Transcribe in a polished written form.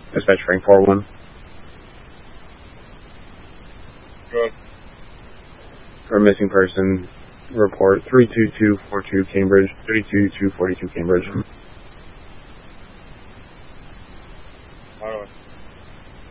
Dispatch Frank 4-1. Good. For a missing person, report 32242 Cambridge, 32242 Cambridge.